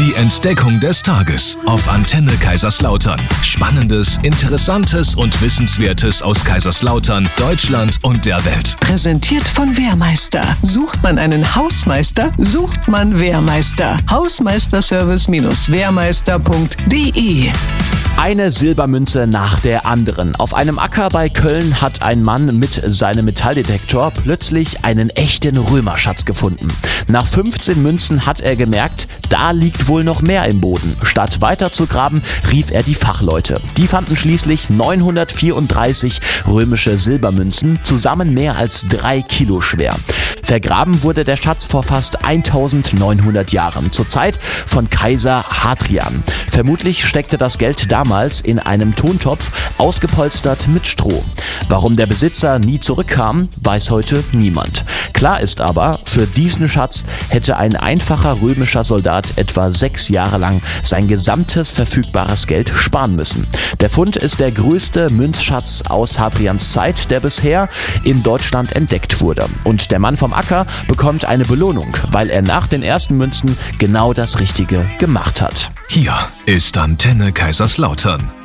Die Entdeckung des Tages auf Antenne Kaiserslautern. Spannendes, Interessantes und Wissenswertes aus Kaiserslautern, Deutschland und der Welt. Präsentiert von Wehrmeister. Sucht man einen Hausmeister, sucht man Wehrmeister. Hausmeisterservice-wehrmeister.de. Eine Silbermünze nach der anderen. Auf einem Acker bei Köln hat ein Mann mit seinem Metalldetektor plötzlich einen echten Römerschatz gefunden. Nach 15 Münzen hat er gemerkt, da liegt wohl noch mehr im Boden. Statt weiter zu graben, rief er die Fachleute. Die fanden schließlich 934 römische Silbermünzen, zusammen mehr als 3 Kilo schwer. Vergraben wurde der Schatz vor fast 1900 Jahren, zur Zeit von Kaiser Hadrian. Vermutlich steckte das Geld damals in einem Tontopf, ausgepolstert mit Stroh. Warum der Besitzer nie zurückkam, weiß heute niemand. Klar ist aber, für diesen Schatz hätte ein einfacher römischer Soldat etwa 6 Jahre lang sein gesamtes verfügbares Geld sparen müssen. Der Fund ist der größte Münzschatz aus Hadrians Zeit, der bisher in Deutschland entdeckt wurde. Und der Mann vom Acker bekommt eine Belohnung, weil er nach den ersten Münzen genau das Richtige gemacht hat. Hier ist Antenne Kaiserslautern.